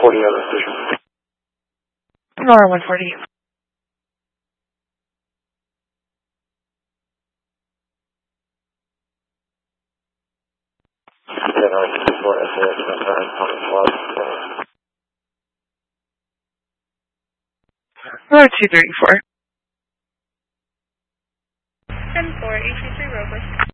140 on the station. Nora 140. Nora 234. 10-4, HC3 Rover.